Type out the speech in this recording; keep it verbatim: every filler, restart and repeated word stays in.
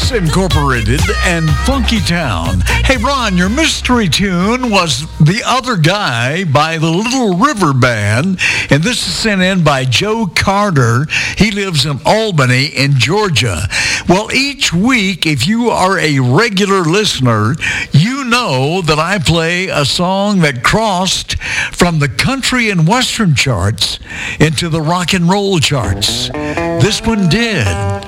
Incorporated and Funky Town. Hey, Ron, your mystery tune was The Other Guy by the Little River Band, and this is sent in by Joe Carter. He lives in Albany in Georgia. Well, each week, if you are a regular listener, you know that I play a song that crossed from the country and western charts into the rock and roll charts. This one did.